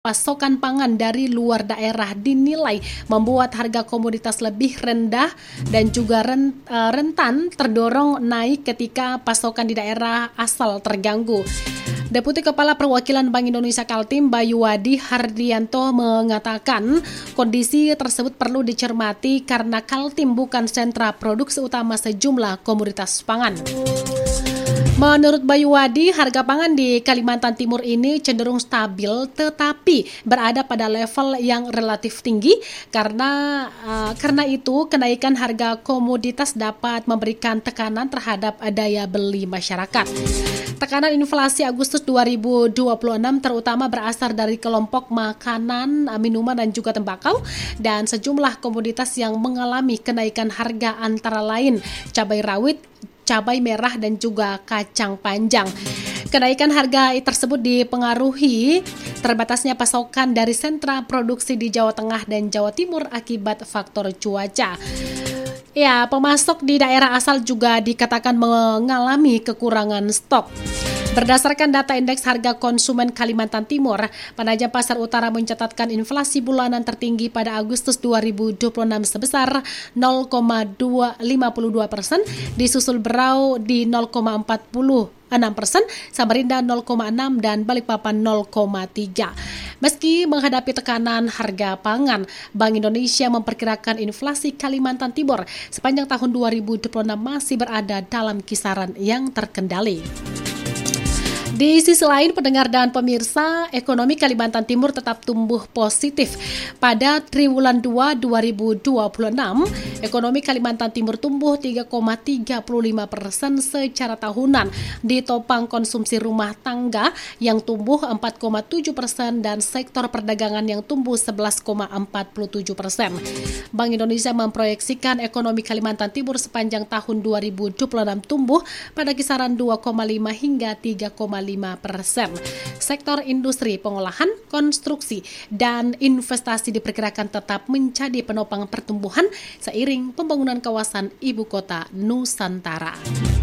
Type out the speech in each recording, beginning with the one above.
Pasokan pangan dari luar daerah dinilai membuat harga komoditas lebih rendah dan juga rentan terdorong naik ketika pasokan di daerah asal terganggu. Deputi Kepala Perwakilan Bank Indonesia Kaltim Bayuwadi Hardianto mengatakan kondisi tersebut perlu dicermati karena Kaltim bukan sentra produksi utama sejumlah komoditas pangan. Menurut Bayuwadi, harga pangan di Kalimantan Timur ini cenderung stabil tetapi berada pada level yang relatif tinggi karena itu kenaikan harga komoditas dapat memberikan tekanan terhadap daya beli masyarakat. Tekanan inflasi Agustus 2026 terutama berasal dari kelompok makanan, minuman dan juga tembakau dan sejumlah komoditas yang mengalami kenaikan harga antara lain cabai rawit, cabai merah dan juga kacang panjang. Kenaikan harga tersebut dipengaruhi terbatasnya pasokan dari sentra produksi di Jawa Tengah dan Jawa Timur akibat faktor cuaca. Ya, pemasok di daerah asal juga dikatakan mengalami kekurangan stok. Berdasarkan data indeks harga konsumen Kalimantan Timur, Penajam Pasar Utara mencatatkan inflasi bulanan tertinggi pada Agustus 2026 sebesar 0,252%, disusul Berau di 0,46%, Samarinda 0,6% dan Balikpapan 0,3%. Meski menghadapi tekanan harga pangan, Bank Indonesia memperkirakan inflasi Kalimantan Timur sepanjang tahun 2026 masih berada dalam kisaran yang terkendali. Di sisi lain, pendengar dan pemirsa, ekonomi Kalimantan Timur tetap tumbuh positif. Pada triwulan 2 2026, ekonomi Kalimantan Timur tumbuh 3,35% secara tahunan, ditopang konsumsi rumah tangga yang tumbuh 4,7% dan sektor perdagangan yang tumbuh 11,47%. Bank Indonesia memproyeksikan ekonomi Kalimantan Timur sepanjang tahun 2026 tumbuh pada kisaran 2,5 hingga 3,5%. Sektor industri, pengolahan, konstruksi, dan investasi diperkirakan tetap menjadi penopang pertumbuhan seiring pembangunan kawasan ibu kota Nusantara.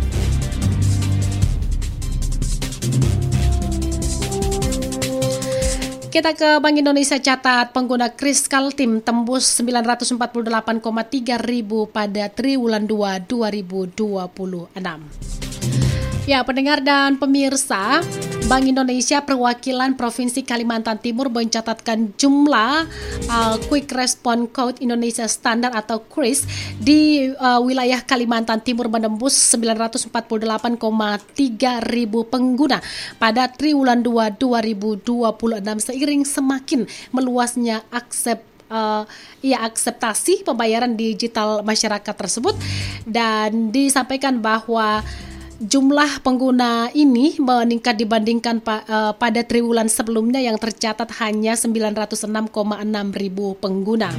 Kita ke Bank Indonesia catat pengguna kris Kaltim tembus 948,3 ribu pada triwulan 2 2026. Ya, pendengar dan pemirsa, Bank Indonesia Perwakilan Provinsi Kalimantan Timur mencatatkan jumlah Quick Response Code Indonesia Standard atau QRIS di wilayah Kalimantan Timur menembus 948,3 ribu pengguna pada triwulan 2 2026 seiring semakin meluasnya akseptasi pembayaran digital masyarakat tersebut, dan disampaikan bahwa jumlah pengguna ini meningkat dibandingkan pada triwulan sebelumnya yang tercatat hanya 906,6 ribu pengguna.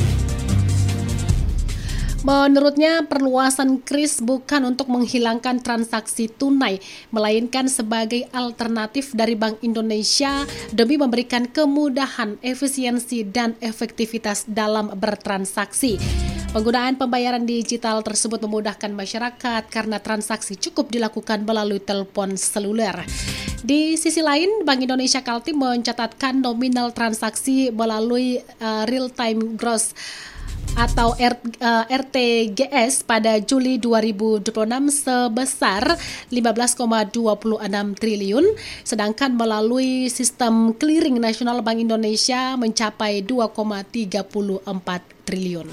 Menurutnya, perluasan QRIS bukan untuk menghilangkan transaksi tunai, melainkan sebagai alternatif dari Bank Indonesia demi memberikan kemudahan, efisiensi, dan efektivitas dalam bertransaksi. Penggunaan pembayaran digital tersebut memudahkan masyarakat karena transaksi cukup dilakukan melalui telepon seluler. Di sisi lain, Bank Indonesia Kaltim mencatatkan nominal transaksi melalui real-time gross atau RTGS pada Juli 2026 sebesar 15,26 triliun, sedangkan melalui sistem clearing nasional Bank Indonesia mencapai 2,34 triliun.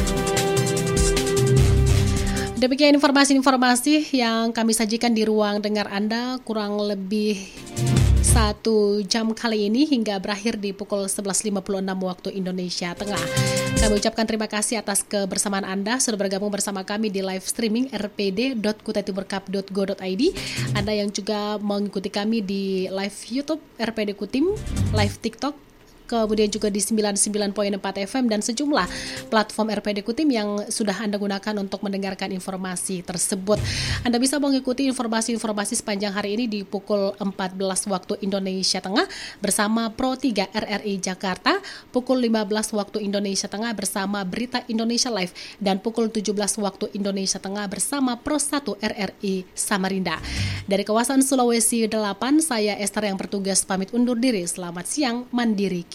Demikian informasi-informasi yang kami sajikan di ruang dengar Anda kurang lebih 1 jam kali ini hingga berakhir di pukul 11.56 waktu Indonesia Tengah. Kami ucapkan terima kasih atas kebersamaan Anda sudah bergabung bersama kami di live streaming rpd.kutaitimurcup.go.id. Anda yang juga mengikuti kami di live YouTube RPD Kutim, live TikTok kemudian juga di 99.4 FM dan sejumlah platform RPD Kutim yang sudah Anda gunakan untuk mendengarkan informasi tersebut. Anda bisa mengikuti informasi-informasi sepanjang hari ini di pukul 14 waktu Indonesia Tengah bersama Pro 3 RRI Jakarta, pukul 15 waktu Indonesia Tengah bersama Berita Indonesia Live, dan pukul 17 waktu Indonesia Tengah bersama Pro 1 RRI Samarinda. Dari kawasan Sulawesi 8, saya Esther yang bertugas pamit undur diri. Selamat siang, Mandiri.